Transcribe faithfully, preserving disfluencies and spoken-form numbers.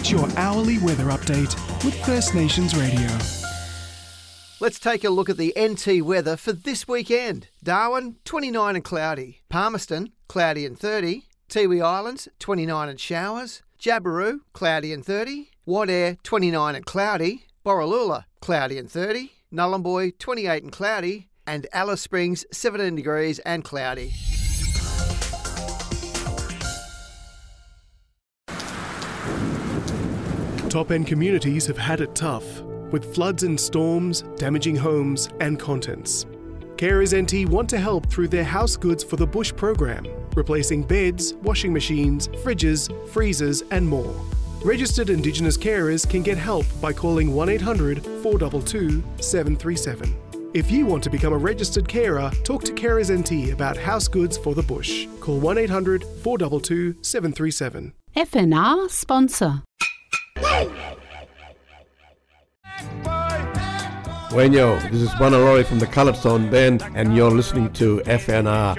It's your hourly weather update with First Nations Radio. Let's take a look at the N T weather for this weekend. Darwin, twenty-nine and cloudy. Palmerston, cloudy and thirty. Tiwi Islands, twenty-nine and showers. Jabiru, cloudy and thirty. Wadair, twenty-nine and cloudy. Borroloola, cloudy and thirty. Nhulunbuy, twenty-eight and cloudy. And Alice Springs, seventeen degrees and cloudy. Top-end communities have had it tough, with floods and storms damaging homes and contents. Carers N T want to help through their House Goods for the Bush program, replacing beds, washing machines, fridges, freezers and more. Registered Indigenous carers can get help by calling one eight hundred four two two seven three seven. If you want to become a registered carer, talk to Carers N T about House Goods for the Bush. Call one eight hundred four two two seven three seven. F N R sponsor. Bueno, this is Manalori from the Coloured Sound Band and you're listening to F N R.